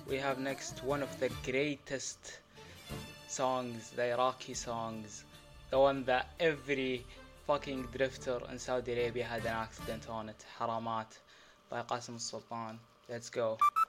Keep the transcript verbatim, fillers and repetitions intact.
we have next one of the greatest songs, the Iraqi songs, the one that every fucking drifter in Saudi Arabia had an accident on it, Haramat by Qasim Sultan. Let's go.